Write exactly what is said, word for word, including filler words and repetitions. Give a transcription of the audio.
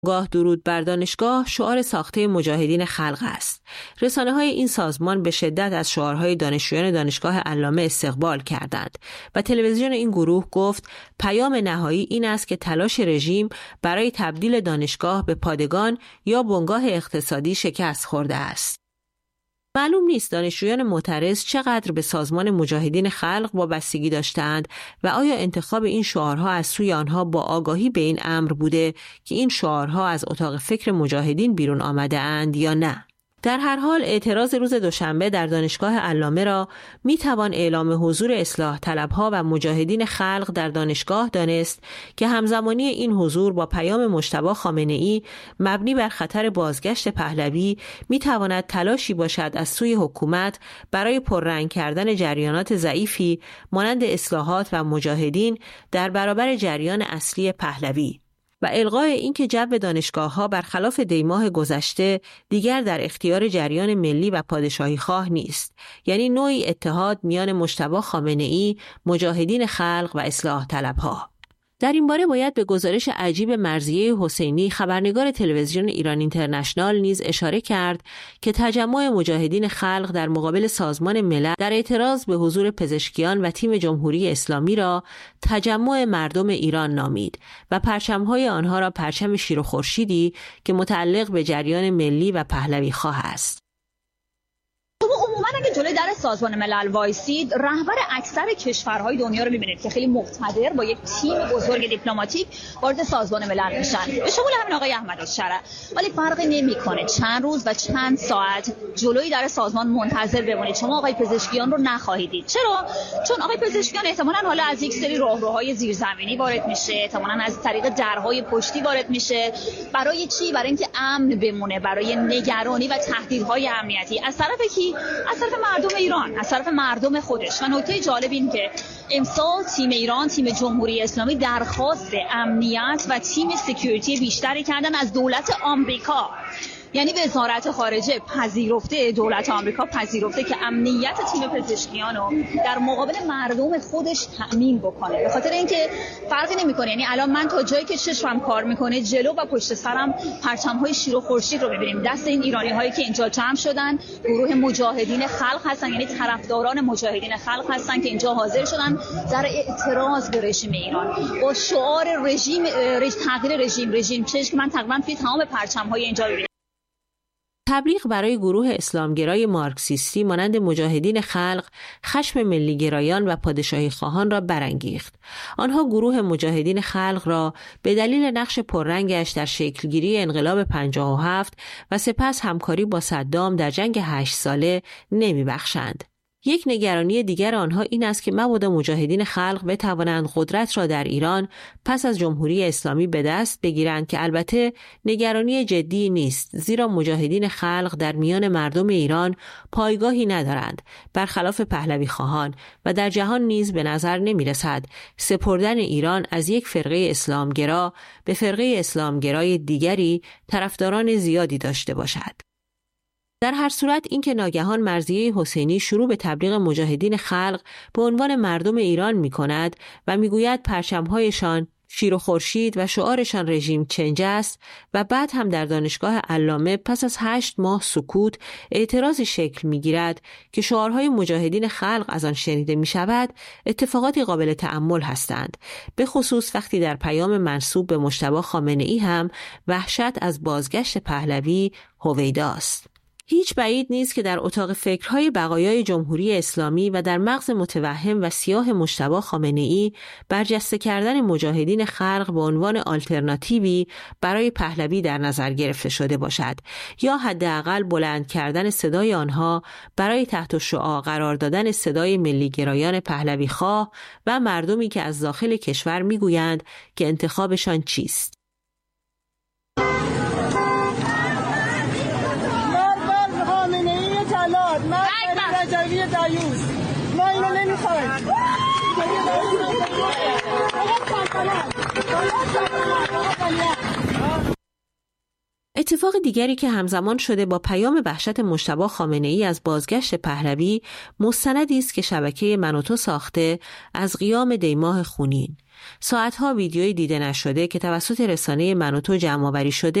گاه درود بر دانشگاه شعار ساخته مجاهدین خلق است. رسانه‌های این سازمان به شدت از شعارهای دانشجویان دانشگاه علامه استقبال کردند و تلویزیون این گروه گفت پیام نهایی این است که تلاش رژیم برای تبدیل دانشگاه به پادگان یا بنگاه اقتصادی شکست خورده است. معلوم نیست دانشجویان معترض چقدر به سازمان مجاهدین خلق وابستگی داشتند و آیا انتخاب این شعارها از سوی آنها با آگاهی به این امر بوده که این شعارها از اتاق فکر مجاهدین بیرون آمده اند یا نه. در هر حال اعتراض روز دوشنبه در دانشگاه علامه را می توان اعلام حضور اصلاح طلبها و مجاهدین خلق در دانشگاه دانست که همزمانی این حضور با پیام مجتبی خامنه‌ای مبنی بر خطر بازگشت پهلوی می تواند تلاشی باشد از سوی حکومت برای پررنگ کردن جریانات ضعیفی مانند اصلاحات و مجاهدین در برابر جریان اصلی پهلوی و الغای اینکه جو دانشگاه‌ها برخلاف دیماه گذشته دیگر در اختیار جریان ملی و پادشاهی خواه نیست، یعنی نوعی اتحاد میان مجتبی خامنه‌ای، مجاهدین خلق و اصلاح طلبها. در این باره باید به گزارش عجیب مرضیه حسینی خبرنگار تلویزیون ایران اینترنشنال نیز اشاره کرد که تجمع مجاهدین خلق در مقابل سازمان ملل در اعتراض به حضور پزشکیان و تیم جمهوری اسلامی را تجمع مردم ایران نامید و پرچم‌های آنها را پرچم شیر و خورشیدی که متعلق به جریان ملی و پهلوی خواه است. عموما اگه جلوی در سازمان ملل وایسید رهبر اکثر کشورهای دنیا رو می‌بینید که خیلی مقتدر با یک تیم بزرگ دیپلماتیک وارد سازمان ملل میشن، به شمول همین آقای احمدالشرع. ولی فرقی نمی‌کنه چند روز و چند ساعت جلوی در سازمان منتظر بمونید، شما آقای پزشکیان رو نخواهید دید. چرا؟ چون آقای پزشکیان احتمالاً حالا از یک سری راهروهای زیرزمینی وارد میشه، احتمالاً از طریق درهای پشتی وارد میشه. برای چی؟ برای اینکه امن بمونه، برای نگرانی و تهدیدهای امنیتی از طرف کی؟ از طرف مردم ایران، از طرف مردم خودش. و نکته جالب این که امسال تیم ایران، تیم جمهوری اسلامی درخواست امنیت و تیم سکیوریتی بیشتری کردن از دولت آمریکا. یعنی وزارت خارجه پذیرفته، دولت آمریکا پذیرفته که امنیت تیم پزشکیان رو در مقابل مردم خودش تأمین بکنه. به خاطر اینکه فرقی نمیکنه، یعنی الان من تا جایی که چشمم کار میکنه جلو و پشت سرم پرچم‌های شیر و خورشید رو می‌بینیم دست این ایرانی‌هایی که اینجا جمع شدن. گروه مجاهدین خلق هستن، یعنی طرفداران مجاهدین خلق هستن که اینجا حاضر شدن در اعتراض به رژیم ایران با شعار رژیم رژ... تغییر رژیم رژیم چشم. من تقریبا توی تمام پرچم‌های اینجا می‌بینم. تبلیغ برای گروه اسلامگرای مارکسیستی مانند مجاهدین خلق خشم ملیگرایان و پادشاهی خواهان را برانگیخت. آنها گروه مجاهدین خلق را به دلیل نقش پررنگش در شکلگیری انقلاب پنجاه و هفت و سپس همکاری با صدام در جنگ هشت ساله نمیبخشند. یک نگرانی دیگر آنها این است که مبادا مجاهدین خلق بتوانند قدرت را در ایران پس از جمهوری اسلامی به دست بگیرند که البته نگرانی جدی نیست، زیرا مجاهدین خلق در میان مردم ایران پایگاهی ندارند، برخلاف پهلوی خواهان، و در جهان نیز به نظر نمی رسد سپردن ایران از یک فرقه اسلامگرا به فرقه اسلامگرای دیگری طرفداران زیادی داشته باشد. در هر صورت اینکه ناگهان مرضیه حسینی شروع به تبلیغ مجاهدین خلق به عنوان مردم ایران می کند و می گوید پرچم‌هایشان شیر و خورشید و شعارشان رژیم چنج است و بعد هم در دانشگاه علامه پس از هشت ماه سکوت اعتراضی شکل می گیرد که شعارهای مجاهدین خلق از آن شنیده می شود، اتفاقاتی قابل تأمل هستند، به خصوص وقتی در پیام منسوب به مجتبی خامنه‌ای هم وحشت از بازگشت پهلوی هویداست. هیچ بعید نیست که در اتاق فکرهای بقایای جمهوری اسلامی و در مغز متوهم و سیاه مجتبی خامنه‌ای برجسته کردن مجاهدین خلق به عنوان آلترناتیوی برای پهلوی در نظر گرفته شده باشد، یا حداقل بلند کردن صدای آنها برای تحت شعاع قرار دادن صدای ملیگرایان پهلوی خواه و مردمی که از داخل کشور میگویند که انتخابشان چیست. دایوس ما اینو نمیخوایم. اتفاق دیگری که همزمان شده با پیام وحشت مجتبی خامنه‌ای از بازگشت پهلوی، مستندی است که شبکه من و تو ساخته از قیام دیماه خونین. ساعتها ویدیوی دیده نشده که توسط رسانه من و تو جمع‌آوری شده